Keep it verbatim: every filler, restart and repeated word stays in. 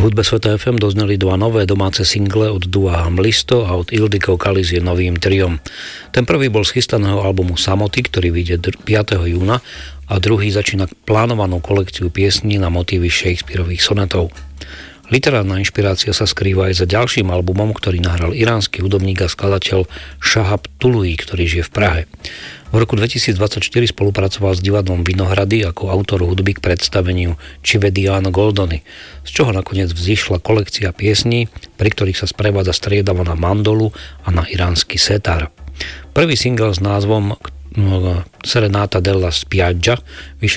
hudbe Sveta ef em dozneli dva nové domáce single od dua Hamlisto a od Ildiko Kalizie novým triom. Ten prvý bol z chystaného albumu Samoty, ktorý vyjde piateho júna, a druhý začína plánovanú kolekciu piesní na motívy Shakespearových sonetov. Literárna inšpirácia sa skrýva aj za ďalším albumom, ktorý nahral iránsky hudobník a skladateľ Shahab Tului, ktorý žije v Prahe. V roku dvetisícdvadsaťštyri spolupracoval s divadlom Vinohrady ako autor hudby k predstaveniu Civediano Goldoni, z čoho nakoniec vzýšla kolekcia piesní, pri ktorých sa sprevádza striedavo na mandolu a na iránsky setar. Prvý single s názvom Serenata della Spiaggia